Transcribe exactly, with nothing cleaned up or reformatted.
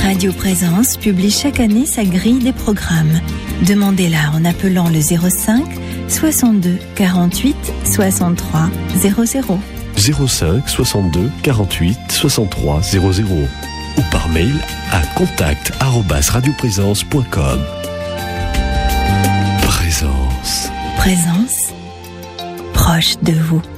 Radio Présence publie chaque année sa grille des programmes. Demandez-la en appelant le zéro cinq soixante-deux quarante-huit soixante-trois zéro zéro. zéro cinq soixante-deux quarante-huit soixante-trois zéro zéro ou par mail à contact arobase radioprésence point com. Présence. Présence, proche de vous.